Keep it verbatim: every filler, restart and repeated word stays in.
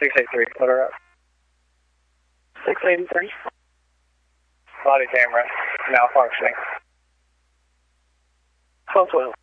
six eighty-three, let her up. six eighty-three. Body camera, malfunctioning. twelve twelve.